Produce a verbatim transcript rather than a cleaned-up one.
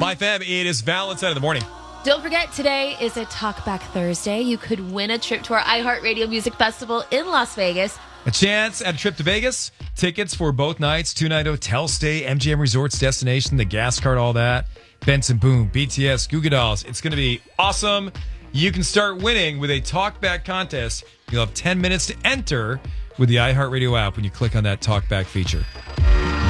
Hi, fam. It is Valentine in the morning. Don't forget, today is a Talkback Thursday. You could win a trip to our iHeartRadio Music Festival in Las Vegas. A chance at a trip to Vegas. Tickets for both nights. Two-night hotel stay. M G M Resorts destination. The gas card, all that. Benson Boom, B T S, Goo Goo Dolls. It's going to be awesome. You can start winning with a Talkback contest. You'll have ten minutes to enter with the iHeartRadio app when you click on that Talkback feature.